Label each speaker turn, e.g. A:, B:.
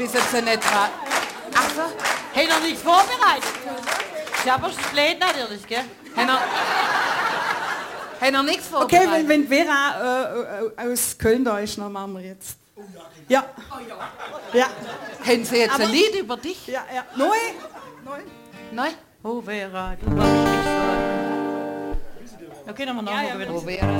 A: Ist jetzt ja nicht dran.
B: Ach so. Hey, noch nichts vorbereitet. Ich habe das Lied natürlich, gell?
A: Hey, noch nichts vorbereitet.
C: Okay, wenn Vera aus Köln da ist, dann machen wir jetzt. Ja. Ja.
A: Haben Sie jetzt ein Lied über dich?
C: Ja, ja. Neu?
A: Neu?
B: Oh Vera, du machst mich so. Okay, nochmal nachgucken.
A: Wo Vera